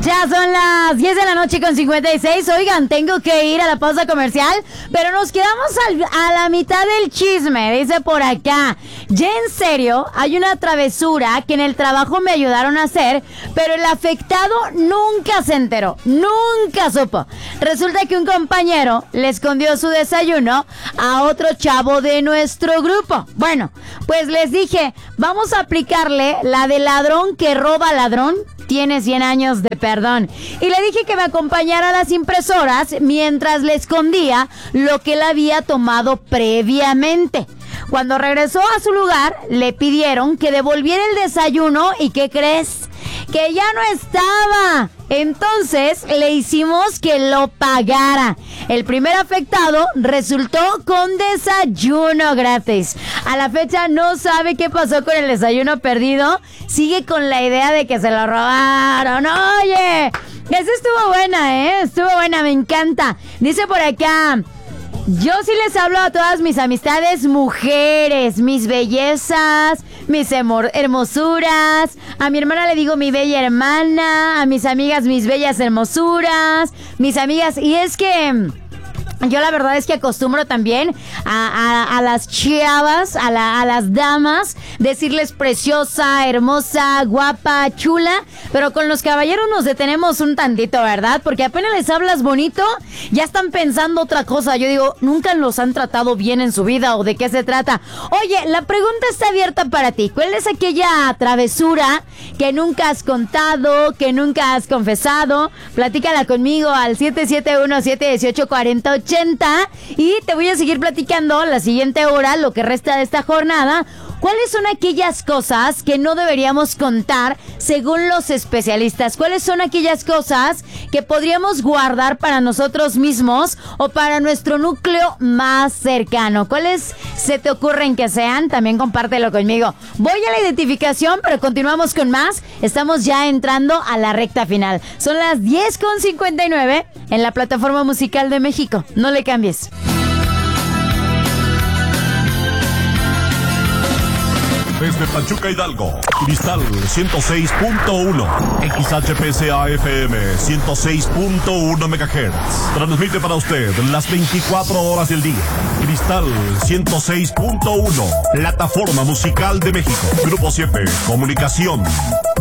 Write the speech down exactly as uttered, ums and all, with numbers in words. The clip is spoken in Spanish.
Ya son las diez de la noche con cincuenta y seis. Oigan, tengo que ir a la pausa comercial, pero nos quedamos al, a la mitad del chisme. Dice por acá, ya en serio, hay una travesura que en el trabajo me ayudaron a hacer, pero el afectado nunca se enteró, nunca supo. Resulta que un compañero le escondió su desayuno a otro chavo de nuestro grupo. Bueno, pues les dije, vamos a aplicarle la de ladrón que roba ladrón. Tiene cien años de perdón. Y le dije que me acompañara a las impresoras mientras le escondía lo que él había tomado previamente. Cuando regresó a su lugar, le pidieron que devolviera el desayuno y ¿qué crees? Que ya no estaba. Entonces le hicimos que lo pagara. El primer afectado resultó con desayuno gratis. A la fecha no sabe qué pasó con el desayuno perdido. Sigue con la idea de que se lo robaron. Oye, esa estuvo buena, ¿eh? Estuvo buena, me encanta. Dice por acá, yo sí les hablo a todas mis amistades mujeres, mis bellezas, mis hermosuras. A mi hermana le digo mi bella hermana, a mis amigas mis bellas hermosuras, mis amigas. Y es que yo la verdad es que acostumbro también a, a, a las chavas, a, la, a las damas, decirles preciosa, hermosa, guapa, chula. Pero con los caballeros nos detenemos un tantito, ¿verdad? Porque apenas les hablas bonito, ya están pensando otra cosa. Yo digo, nunca los han tratado bien en su vida, ¿o de qué se trata? Oye, la pregunta está abierta para ti. ¿Cuál es aquella travesura que nunca has contado, que nunca has confesado? Platícala conmigo al siete siete uno, siete uno ocho, cuatro cero ocho. Y te voy a seguir platicando la siguiente hora, lo que resta de esta jornada. ¿Cuáles son aquellas cosas que no deberíamos contar según los especialistas? ¿Cuáles son aquellas cosas que podríamos guardar para nosotros mismos o para nuestro núcleo más cercano? ¿Cuáles se te ocurren que sean? También compártelo conmigo. Voy a la identificación, pero continuamos con más. Estamos ya entrando a la recta final. Son las diez con cincuenta y nueve en la Plataforma Musical de México. No le cambies. Desde Pachuca, Hidalgo, Cristal ciento seis punto uno, X H P C A F M ciento seis punto uno megahertz. Transmite para usted las veinticuatro horas del día. Cristal ciento seis punto uno, Plataforma Musical de México. Grupo siete, Comunicación.